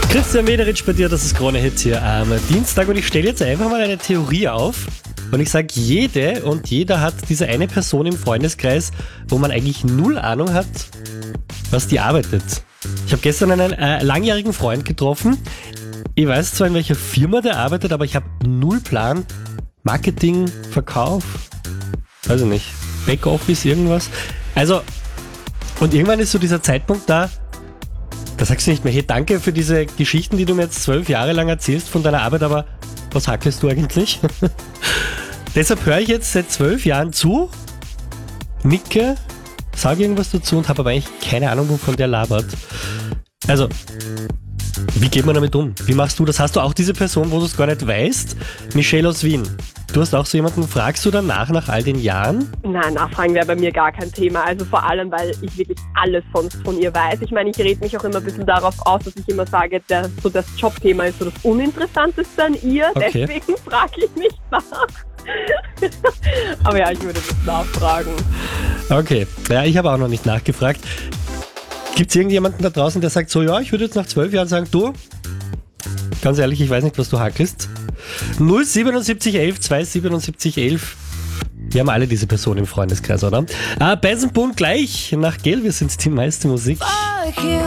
Christian Mederitsch bei dir, das ist Krone-Hit hier am Dienstag und ich stelle jetzt einfach mal eine Theorie auf und ich sage, jede und jeder hat diese eine Person im Freundeskreis, wo man eigentlich null Ahnung hat, was die arbeitet. Ich habe gestern einen langjährigen Freund getroffen. Ich weiß zwar, in welcher Firma der arbeitet, aber ich habe null Plan. Marketing, Verkauf, weiß ich nicht, Backoffice, irgendwas. Also, und irgendwann ist so dieser Zeitpunkt da sagst du nicht mehr, hey, danke für diese Geschichten, die du mir jetzt 12 Jahre lang erzählst von deiner Arbeit, aber was hackelst du eigentlich? Deshalb höre ich jetzt seit 12 Jahren zu, nicke, sage irgendwas dazu und habe aber eigentlich keine Ahnung, wovon der labert. Also, wie geht man damit um? Wie machst du das? Hast du auch diese Person, wo du es gar nicht weißt? Michelle aus Wien. Du hast auch so jemanden, fragst du danach nach all den Jahren? Nein, nachfragen wäre bei mir gar kein Thema. Also vor allem, weil ich wirklich alles sonst von ihr weiß. Ich meine, ich rede mich auch immer ein bisschen darauf aus, dass ich immer sage, das Jobthema ist so das Uninteressanteste an ihr. Okay. Deswegen frage ich nicht nach. Aber ja, ich würde das nachfragen. Okay, ja, ich habe auch noch nicht nachgefragt. Gibt es irgendjemanden da draußen, der sagt so, ja, ich würde jetzt nach 12 Jahren sagen, du, ganz ehrlich, ich weiß nicht, was du hackelst. 07711 27711. Wir haben alle diese Person im Freundeskreis, oder? Benson Boone gleich nach Gel, wir sind die meiste Musik. Fuck you.